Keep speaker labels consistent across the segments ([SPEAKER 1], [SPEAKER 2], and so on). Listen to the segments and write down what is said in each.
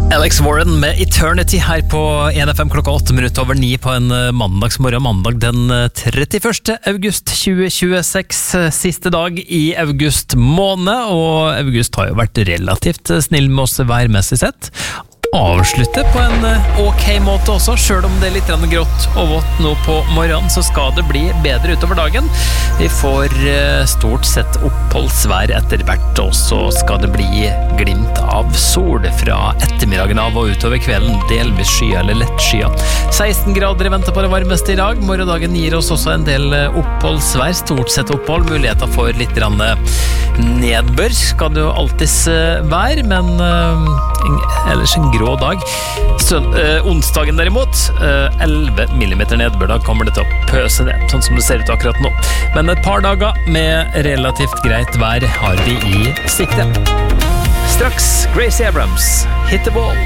[SPEAKER 1] Alex Warren med Eternity her på 1FM klokka 8:08 på en mandagsmorgen, mandag den 31. august 2026, siste dag i august måned, og august har jo vært relativt snill med oss værmessig sett. Avslutte på en ok måte også, selv om det er litt grått og vått nå på morgenen, så skal det bli bedre utover dagen. Vi får stort sett oppholdsvær etter hvert, og så skal det bli glimt av sol fra ettermiddagen av og utover kvelden, delvis skya eller lett skya. 16 grader i vente på det varmeste i dag. Morgendagen gir oss også en del oppholdsvær, stort sett opphold, muligheter for litt nedbør skal det jo alltids være, men ellers en grå dag. Onsdagen derimot, 11 millimeter nedbør, da kommer det til å pøse ned, sånn som det ser ut akkurat nå. Men et par dager med relativt greit vær har vi i sikte. Straks Gracie Abrams, Hit the Ball.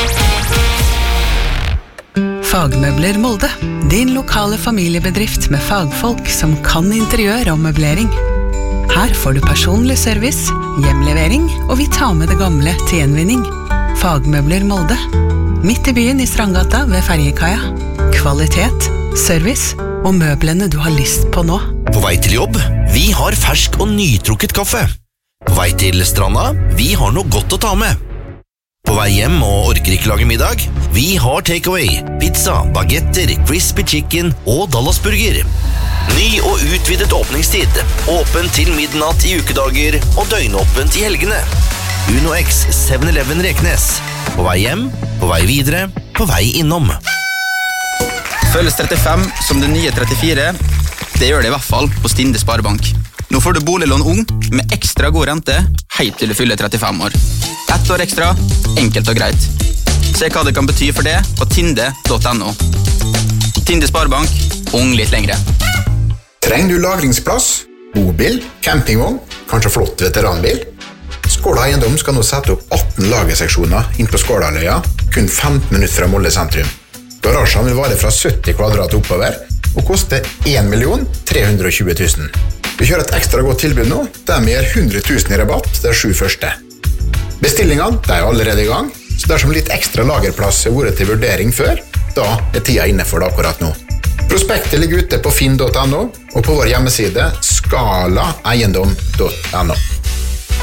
[SPEAKER 2] Fagmøbler Molde, din lokale familiebedrift med fagfolk som kan interiør og møblering. Her får du personlig service, hjemlevering, og vi tar med det gamle til gjenvinning. Fagmøbler Molde, midt i byen i Strandgata ved Ferjekaia. Kvalitet, service og møblene du har lyst på nå.
[SPEAKER 3] På vei til jobb, vi har fersk og nytrukket kaffe. På vei til stranda, vi har noe godt å ta med. På vei hjem og orker ikke lage middag, vi har takeaway, pizza, bagetter, crispy chicken og Dallasburger. Ny og utvidet åpningstid, åpen til midnatt i ukedager og døgnåpent i helgene. Uno X 7-Eleven Reknes. På vei hjem, på vei videre, på vei innom.
[SPEAKER 4] Føles 35 som det nye 34. Det gjør det i hvert fall på Stinde Sparebank. Nå får du boliglån ung med ekstra god rente helt til du fyller 35 år. 1 år ekstra, enkelt og greit. Se hva det kan bety for det på tinde.no. Tinde Sparebank, ung litt lengre.
[SPEAKER 5] Trenger du lagringsplass, bobil, campingvogn, kanskje flott veteranbil? Skåla Eiendom skal nå sette opp 18 lagerseksjoner inn på Skålaløya, kun 15 minutter fra Molde sentrum. Garasjen vil vare fra 70 kvadrat oppover og koste 1.320 000. Vi kjører et ekstra godt tilbud nå, der vi gir 100 000 i rabatt de 7 første. Bestillingene er allerede i gang, så dersom litt ekstra lagerplass har vært til vurdering før, da er tida inne for det akkurat nå. Prospektet ligger ute på finn.no og på vår hjemmeside skalaeiendom.no.